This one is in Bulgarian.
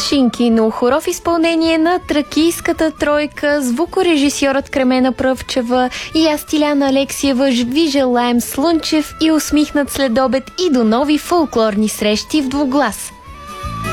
Шинкино хоро в изпълнение на Тракийската тройка, звукорежисьорът Кремена Пръвчева и аз, Тиляна Алексиева, ви желаем слънчев и усмихнат следобед и до нови фолклорни срещи в двуглас.